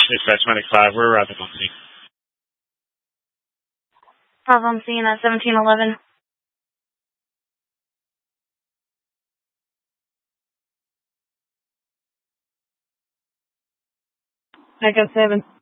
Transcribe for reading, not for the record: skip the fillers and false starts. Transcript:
Dispatch Medic 5, we're arriving on scene. I'm seeing at 1711. Echo 7.